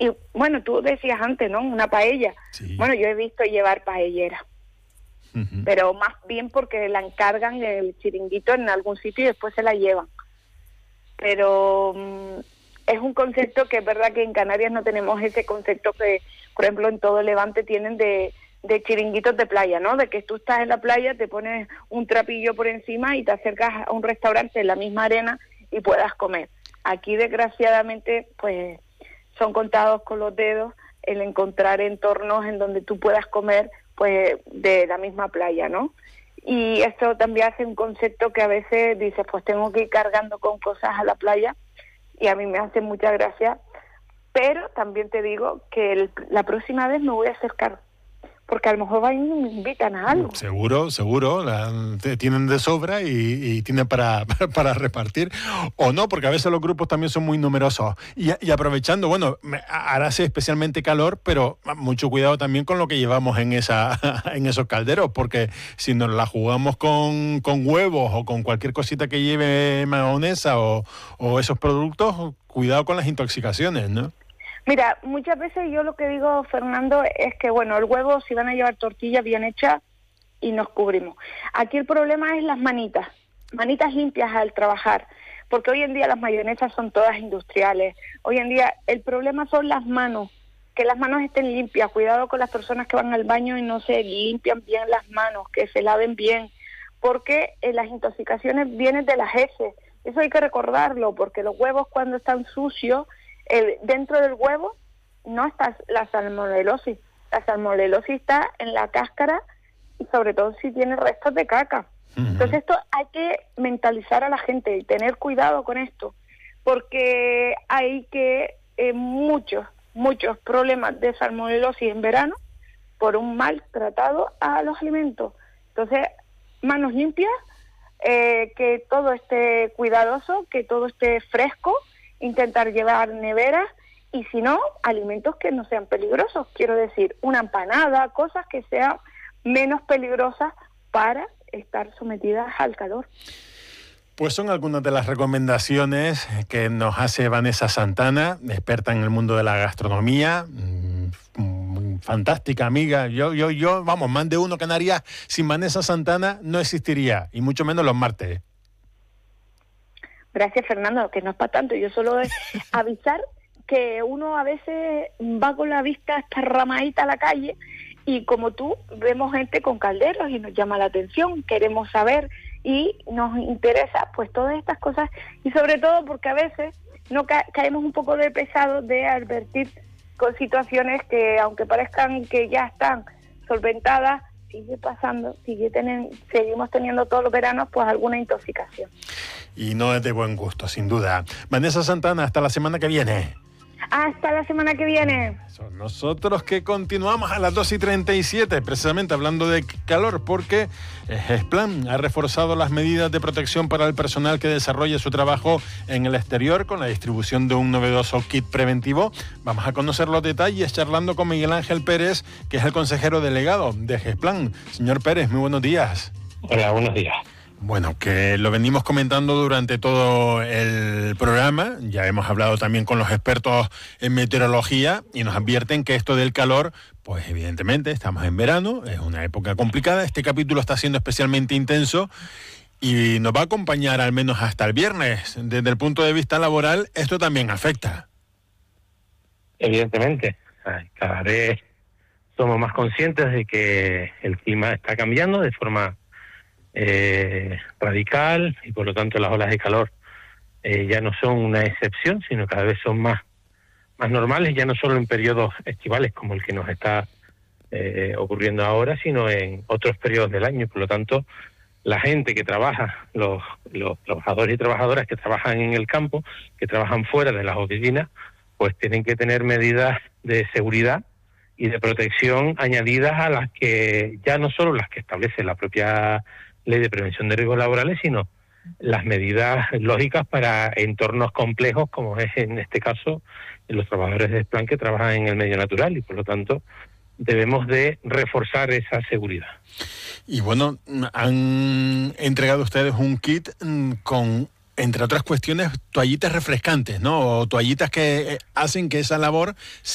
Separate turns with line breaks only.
Y bueno, tú decías antes, ¿no? Una paella.
Sí.
Bueno, yo he visto llevar paelleras, pero más bien porque la encargan el chiringuito en algún sitio y después se la llevan. Pero es un concepto que es verdad que en Canarias no tenemos ese concepto que, por ejemplo, en todo el Levante tienen de chiringuitos de playa, ¿no? De que tú estás en la playa, te pones un trapillo por encima y te acercas a un restaurante en la misma arena y puedas comer. Aquí, desgraciadamente, pues son contados con los dedos el encontrar entornos en donde tú puedas comer, pues, de la misma playa, ¿no? Y esto también hace un concepto que a veces dices, pues tengo que ir cargando con cosas a la playa, y a mí me hace mucha gracia, pero también te digo que la próxima vez me voy a acercar, porque a lo mejor van y me invitan a algo.
Seguro, tienen de sobra y tienen para repartir, o no, porque a veces los grupos también son muy numerosos. Y aprovechando, bueno, ahora hace especialmente calor, pero mucho cuidado también con lo que llevamos en esos calderos, porque si nos la jugamos con huevos o con cualquier cosita que lleve mayonesa o esos productos, cuidado con las intoxicaciones, ¿no?
Mira, muchas veces yo lo que digo, Fernando, es que, bueno, el huevo, si van a llevar tortilla bien hecha, y nos cubrimos. Aquí el problema es las manitas limpias al trabajar, porque hoy en día las mayonesas son todas industriales. Hoy en día el problema son las manos, que las manos estén limpias. Cuidado con las personas que van al baño y no se limpian bien las manos, que se laven bien, porque las intoxicaciones vienen de las heces. Eso hay que recordarlo, porque los huevos cuando están sucios, dentro del huevo no está la salmonelosis. La salmonelosis está en la cáscara y sobre todo si tiene restos de caca. Entonces esto hay que mentalizar a la gente y tener cuidado con esto, porque hay muchos problemas de salmonelosis en verano por un mal tratado a los alimentos. Entonces, manos limpias, que todo esté cuidadoso, que todo esté fresco, intentar llevar neveras y si no, alimentos que no sean peligrosos, quiero decir, una empanada, cosas que sean menos peligrosas para estar sometidas al calor.
Pues son algunas de las recomendaciones que nos hace Vanessa Santana, experta en el mundo de la gastronomía, fantástica amiga. Yo, vamos, más de uno Canarias sin Vanessa Santana no existiría, y mucho menos los martes.
Gracias, Fernando, que no es para tanto. Yo solo avisar que uno a veces va con la vista hasta ramadita a la calle y como tú, vemos gente con calderos y nos llama la atención, queremos saber y nos interesa pues todas estas cosas y sobre todo porque a veces no caemos un poco de pesado de advertir con situaciones que aunque parezcan que ya están solventadas, sigue pasando, seguimos teniendo todos los veranos pues alguna intoxicación.
Y no es de buen gusto, sin duda. Vanessa Santana, hasta la semana que viene.
Hasta la semana que viene.
Son nosotros que continuamos a las 2:37, precisamente hablando de calor, porque GESPLAN ha reforzado las medidas de protección para el personal que desarrolla su trabajo en el exterior con la distribución de un novedoso kit preventivo. Vamos a conocer los detalles charlando con Miguel Ángel Pérez, que es el consejero delegado de GESPLAN. Señor Pérez, muy buenos días.
Hola, buenos días.
Bueno, que lo venimos comentando durante todo el programa, ya hemos hablado también con los expertos en meteorología y nos advierten que esto del calor, pues evidentemente estamos en verano, es una época complicada, este capítulo está siendo especialmente intenso y nos va a acompañar al menos hasta el viernes. Desde el punto de vista laboral, esto también afecta.
Evidentemente, cada vez somos más conscientes de que el clima está cambiando de forma radical y por lo tanto las olas de calor ya no son una excepción, sino cada vez son más normales, ya no solo en periodos estivales como el que nos está ocurriendo ahora, sino en otros periodos del año. Por lo tanto, la gente que trabaja, los trabajadores y trabajadoras que trabajan en el campo, que trabajan fuera de las oficinas, pues tienen que tener medidas de seguridad y de protección añadidas a las que ya no solo las que establece la propia Ley de Prevención de Riesgos Laborales, sino las medidas lógicas para entornos complejos, como es en este caso los trabajadores de GESPLAN que trabajan en el medio natural, y por lo tanto debemos de reforzar esa seguridad.
Y bueno, han entregado ustedes un kit con, entre otras cuestiones, toallitas refrescantes, ¿no? O toallitas que hacen que esa labor